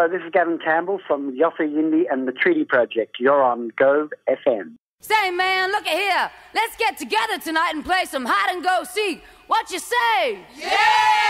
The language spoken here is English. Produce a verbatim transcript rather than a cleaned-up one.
Hello, this is Gavin Campbell from Yoffa Yindi and the Treaty Project. You're on Gove F M. Say, man, look at here. Let's get together tonight and play some hide and go seek. What you say? Yeah!